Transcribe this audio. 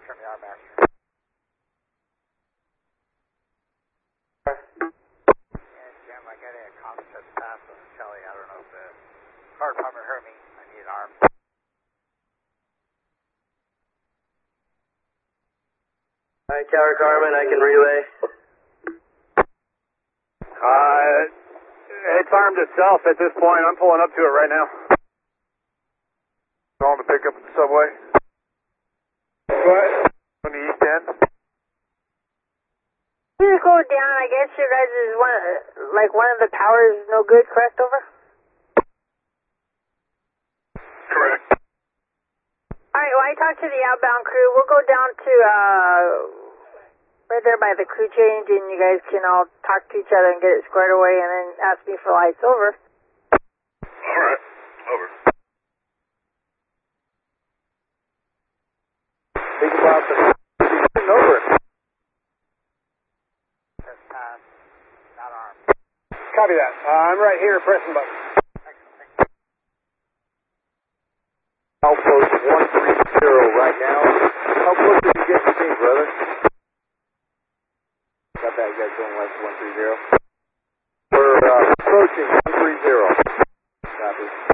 Confirm the R-Master. Yeah, Jim, I got a concept pass on the telly. I don't know if the fire department heard me. I need an arm. Alright, Tower Carmen, I can relay. It's armed itself at this point. I'm pulling up to it right now. Going to pick up at the subway. What? On the east end. You just go down. I guess your guys is one of the towers no good. Correct, over. Correct. All right. Well, I talked to the outbound crew. We'll go down to right there by the crew change, and you guys can all talk to each other and get it squared away, and then ask me for lights. Over. All right. Over. Think about the over. Just pass, not armed. Copy that. I'm right here pressing button. Outpost 130 right now. How close did you get to me, brother? Got that, you guys going west 130. We're approaching 130. Copy.